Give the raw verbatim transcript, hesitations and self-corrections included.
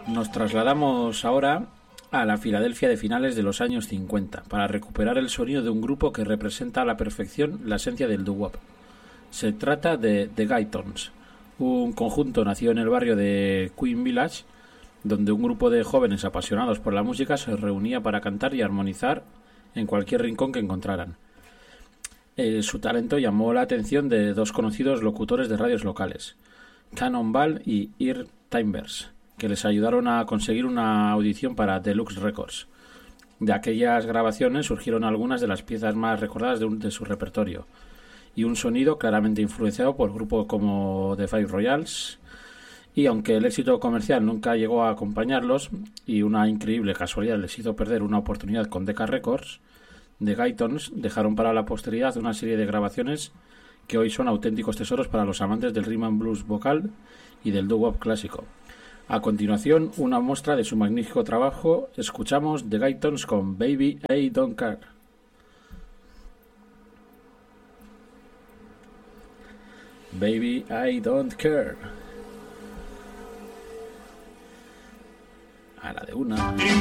Nos trasladamos ahora a la Filadelfia de finales de los años cincuenta para recuperar el sonido de un grupo que representa a la perfección la esencia del doo-wop. Se trata de The Guytons, un conjunto nacido en el barrio de Queen Village, donde un grupo de jóvenes apasionados por la música se reunía para cantar y armonizar en cualquier rincón que encontraran. Eh, su talento llamó la atención de dos conocidos locutores de radios locales, Cannonball y Earl Timbers, que les ayudaron a conseguir una audición para Deluxe Records. De aquellas grabaciones surgieron algunas de las piezas más recordadas de, un, de su repertorio, y un sonido claramente influenciado por grupos como The Five Royals, y aunque el éxito comercial nunca llegó a acompañarlos, y una increíble casualidad les hizo perder una oportunidad con Decca Records, The Guytons dejaron para la posteridad una serie de grabaciones que hoy son auténticos tesoros para los amantes del rhythm and blues vocal y del doo-wop clásico. A continuación, una muestra de su magnífico trabajo. Escuchamos The Guytons con Baby I Don't Care. Baby I Don't Care. A la de una.